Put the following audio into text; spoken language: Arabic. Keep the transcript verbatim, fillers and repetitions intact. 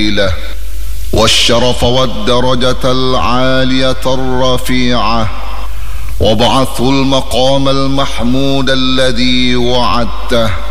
له والشرف والدرجة العالية الرفيعة، وابعثه المقام المحمود الذي وعدته.